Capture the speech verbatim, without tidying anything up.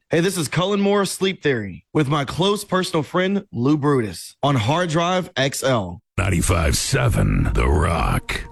Hey, this is Cullen Moore Sleep Theory with my close personal friend Lou Brutus on Hard Drive X L. ninety-five seven The Rock.